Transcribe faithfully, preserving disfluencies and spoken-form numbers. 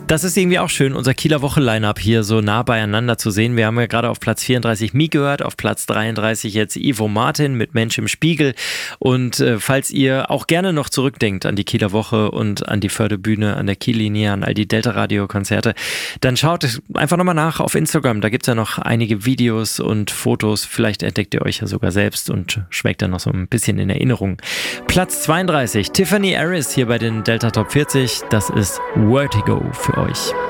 Das ist irgendwie auch schön, unser Kieler Woche-Line-Up hier so nah beieinander zu sehen. Wir haben ja gerade auf Platz vierunddreißig Mi gehört, auf Platz dreiunddreißig jetzt Ivo Martin mit Mensch im Spiegel. Und äh, falls ihr auch gerne noch zurückdenkt an die Kieler Woche und an die Förderbühne, an der Kiellinie, an all die Delta-Radio-Konzerte, dann schaut einfach nochmal nach auf Instagram. Da gibt es ja noch einige Videos und Fotos. Vielleicht entdeckt ihr euch ja sogar selbst und schwelgt dann noch so ein bisschen in Erinnerung. Platz zweiunddreißig, Tiffany Harris hier bei den Delta Top vierzig. Das ist Vertigo für euch.